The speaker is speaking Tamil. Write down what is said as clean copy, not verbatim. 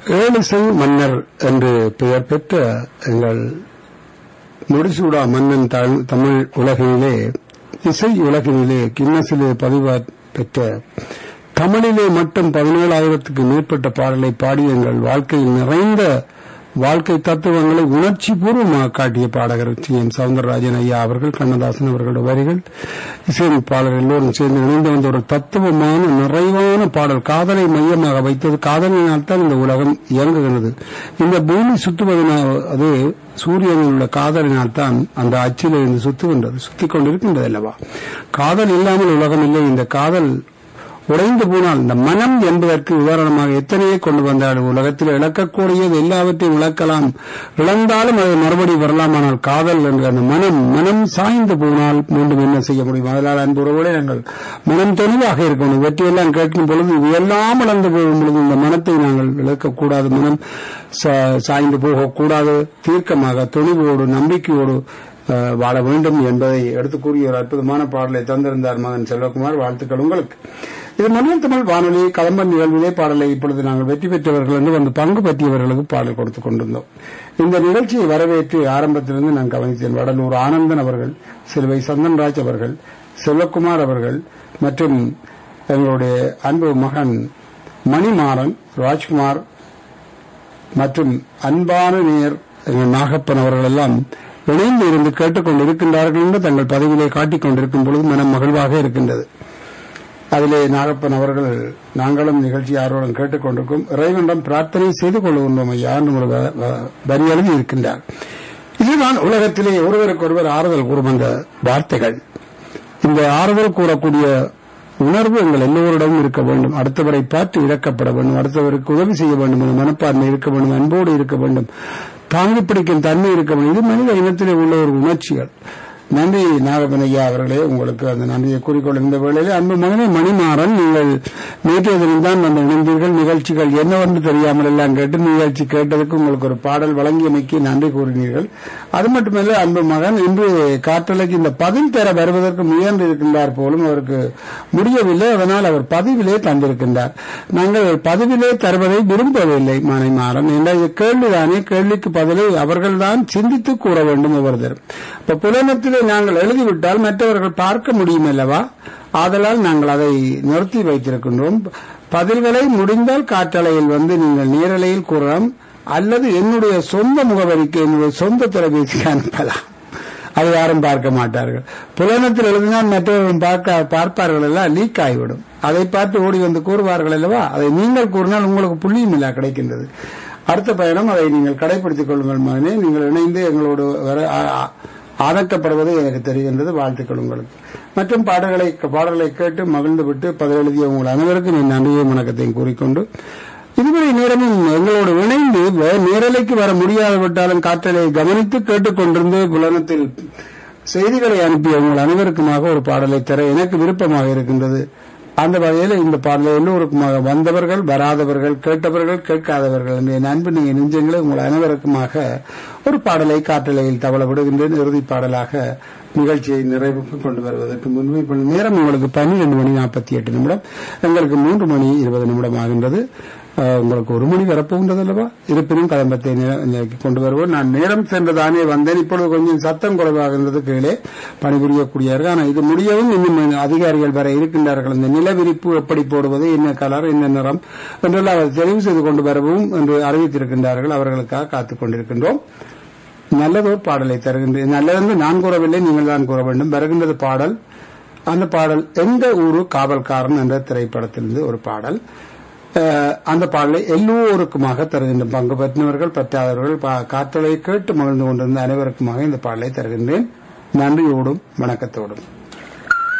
ஏழிசை மன்னர் என்று பெயர் பெற்ற எங்கள் முடிசூடா மன்னன் தமிழ் உலகினிலே, இசை உலகினிலே கின்னஸிலே பதிவு பெற்ற தமிழிலே மட்டும் 17,000க்கு மேற்பட்ட பாடலை பாடி எங்கள் வாழ்க்கையில் நிறைந்த வாழ்க்கை தத்துவங்களை உணர்ச்சி பூர்வமாக காட்டிய பாடகர் எம் சவுந்தரராஜன் ஐயா அவர்கள், கண்ணதாசன் அவர்களுடைய வரிகள், இசையமைப்பாளர் எல்லோரும் சேர்ந்து இணைந்து வந்த ஒரு தத்துவமான நிறைவான பாடல். காதலை மையமாக வைத்தது. காதலினால் தான் இந்த உலகம் இயங்குகிறது. இந்த பூமி சுற்றுவதனால், அது சூரியனில் உள்ள காதலினால் தான் அந்த அச்சில் இருந்து சுற்றுகின்றது, சுத்திக் கொண்டிருக்கின்றது அல்லவா. காதல் இல்லாமல் உலகம் இல்லை. இந்த காதல் உடைந்து போனால், இந்த மனம் என்பதற்கு உதாரணமாக எத்தனையே கொண்டு வந்தாலும் உலகத்தில் இழக்கக்கூடியது எல்லாவற்றையும் இழக்கலாம், இழந்தாலும் அது மறுபடி வரலாம். ஆனால் காதல் என்ற அந்த மனம் சாய்ந்து போனால் மீண்டும் என்ன செய்ய முடியும்? அதனால் அன்புறவோடு நாங்கள் மனம் தெளிவாக இருக்கணும். இவற்றையெல்லாம் கேட்கும் பொழுது இது எல்லாம் இழந்து போகும் பொழுது இந்த மனத்தை நாங்கள் இழக்கக்கூடாது. மனம் சாய்ந்து போகக்கூடாது. தீர்க்கமாக துணிவோடு நம்பிக்கையோடு வாழ வேண்டும் என்பதை எடுத்து கூறிய ஒரு அற்புதமான பாடலை தந்திருந்தார் மகன் செல்வகுமார். வாழ்த்துக்கள் உங்களுக்கு. இது மண்ணில் தமிழ் வானொலி கலம்பன் நிகழ்விலே பாடலை இப்பொழுது நாங்கள் வெற்றி பெற்றவர்கள் என்று வந்து பங்கு பற்றியவர்களுக்கு பாடல் கொடுத்துக் கொண்டிருந்தோம். இந்த நிகழ்ச்சியை வரவேற்று ஆரம்பத்திலிருந்து நான் கவனித்தேன். வடலூர் ஆனந்தன் அவர்கள், சிலுவை சந்தன்ராஜ் அவர்கள், செல்வகுமார் அவர்கள் மற்றும் எங்களுடைய அன்பு மகன் மணிமாறன், ராஜ்குமார் மற்றும் அன்பான நேயர் நாகப்பன் அவர்கள் எல்லாம் இணைந்து இருந்து கேட்டுக் கொண்டிருக்கின்றார்கள் என்று தங்கள் பதவியிலே காட்டிக் கொண்டிருக்கும் பொழுது மனம் மகிழ்வாக இருக்கின்றது. அதிலே நாகப்பன் அவர்கள், நாங்களும் நிகழ்ச்சி ஆர்வம் கேட்டுக் கொண்டிருக்கும், இறைவனிடம் பிரார்த்தனை செய்து கொள்கின்றோம் ஐயா என்று வரி எழுதி இருக்கின்றார். இதுதான் உலகத்திலே ஒருவருக்கொருவர் ஆறுதல் கூறும் அந்த வார்த்தைகள். இந்த ஆறுதல் கூறக்கூடிய உணர்வு எங்கள் எல்லோரிடமும் இருக்க வேண்டும். அடுத்தவரை பார்த்து இழக்கப்பட வேண்டும், அடுத்தவருக்கு உதவி செய்ய வேண்டும் என்ற மனப்பான்மை இருக்க வேண்டும், அன்போடு இருக்க வேண்டும், தாங்கி பிடிக்கும் தன்மை இருக்க வேண்டும். இது மனித இனத்திலே உள்ள ஒரு உணர்ச்சிகள். நன்றி நாகப்பன் ஐயா அவர்களே, உங்களுக்கு அந்த நன்றியை கூறிக்கொள்ளும் இந்த வேளையில். அன்பு மகனே மணிமாறன், நீங்கள் நேற்றைய தினம்தான் வந்து இணைந்தீர்கள். நிகழ்ச்சிகள் என்னவென்று தெரியாமல் எல்லாம் கேட்டு நிகழ்ச்சி கேட்டதுக்கு உங்களுக்கு ஒரு பாடல் வழங்கியமைக்கு நன்றி கூறினீர்கள். அது மட்டுமல்ல அன்பு மகன் இன்று காற்றலைக்கு இந்த பதில் பெற வருவதற்கு முயன்று இருக்கின்றார் போலும், அவருக்கு முடியவில்லை. அதனால் அவர் பதிவிலே தந்திருக்கின்றார். நாங்கள் பதிவிலே தருவதை விரும்பவில்லை மணிமாறன் என்ற கேள்விதானே, கேள்விக்கு பதிலை அவர்கள்தான் சிந்தித்து கூற வேண்டும். ஒவ்வொருத்தர் இப்ப புலனத்திலே நாங்கள் எழுதிவிட்டால் மற்றவர்கள் பார்க்க முடியும் அல்லவா. ஆதலால் நாங்கள் அதை நிறுத்தி வைத்திருக்கின்றோம். பதில்களை முடிந்தால் காற்றலையில் வந்து நீங்கள் நேரலையில் கூறலாம், அல்லது என்னுடைய சொந்த முகவரிக்கு, என்னுடைய சொந்த தொலைபேசிக்கு அனுப்பலாம். அதை யாரும் பார்க்க மாட்டார்கள். புலனத்தில் எழுதினால் மற்றவர்கள் பார்ப்பார்கள் எல்லாம் லீக் ஆகிவிடும். அதை பார்த்து ஓடி வந்து கூறுவார்கள் அல்லவா. அதை நீங்கள் கூறினால் உங்களுக்கு புள்ளியும் இல்லா கிடைக்கின்றது. அடுத்த பயணம் அதை நீங்கள் கடைபிடித்துக் கொள்ளுங்கள் மகனே. நீங்கள் இணைந்து எங்களோடு ஆதக்கப்படுவது எனக்கு தெரிகின்றது. வாழ்த்துக்கள் உங்களுக்கு. மற்றும் பாடல்களை கேட்டு மகிழ்ந்து விட்டு பதில் எழுதிய உங்கள் அனைவருக்கும் என் நன்றியை வணக்கத்தையும் கூறிக்கொண்டு, இதுவரை நேரமும் எங்களோடு இணைந்து நேரலைக்கு வர முடியாதவிட்டாலும் காற்றலை கவனித்து கேட்டுக் கொண்டிருந்து புலனத்தில் செய்திகளை அனுப்பிய உங்கள் அனைவருக்குமாக ஒரு பாடலை தர எனக்கு விருப்பமாக இருக்கின்றது. அந்த வகையில் இந்த பாடலை எல்லோருக்குமாக வந்தவர்கள், வராதவர்கள், கேட்டவர்கள், கேட்காதவர்கள் என்ற அன்பு நீங்க நெஞ்சங்களை உங்கள் அனைவருக்குமாக ஒரு பாடலை காற்றலையில் தவள விடுகின்றேன். இறுதி பாடலாக நிகழ்ச்சியை நிறைவுக்கு கொண்டு வருவதற்கு முன்பு இப்ப நேரம் உங்களுக்கு 12:48, எங்களுக்கு 3:20 ஆகின்றது. உங்களுக்கு 1 மணி வரப்போகின்றது அல்லவா. இருப்பினும் கலம்பத்தை கொண்டு வருவோம். நான் நேரம் சென்றதானே வந்தேன். இப்பொழுது கொஞ்சம் சத்தம் குறைவாக இருந்தது கீழே பணிபுரியக்கூடியார்கள். ஆனால் இது முடியவும் இன்னும் அதிகாரிகள் வர இருக்கின்றார்கள். இந்த நிலவிரிப்பு எப்படி போடுவது, என்ன கலர், என்ன நிறம் என்றெல்லாம் அவர் தெரிவு செய்து கொண்டு வரவும் என்று அறிவித்திருக்கின்றார்கள். அவர்களுக்காக காத்துக் கொண்டிருக்கின்றோம். நல்லதோர் பாடலை தருகின்றேன். நல்லதென்று நான் கூறவில்லை, நீங்கள் தான் கூற வேண்டும். வருகின்றது பாடல். அந்த பாடல் எந்த ஊரு காவல்காரன் என்ற திரைப்படத்திலிருந்து ஒரு பாடல். அந்த பாடலை எல்லோருக்குமாக தருகின்ற பங்கு பெற்றவர்கள், பற்றாதவர்கள், காற்றலை கேட்டு மகிழ்ந்து கொண்டிருந்த அனைவருக்குமாக இந்த பாடலை தருகின்றேன். நன்றியோடும் வணக்கத்தோடும்.